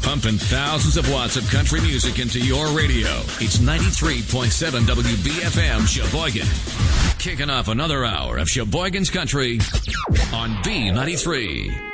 Pumping thousands of watts of country music into your radio. It's 93.7 WBFM Sheboygan. Kicking off another hour of Sheboygan's Country on B93.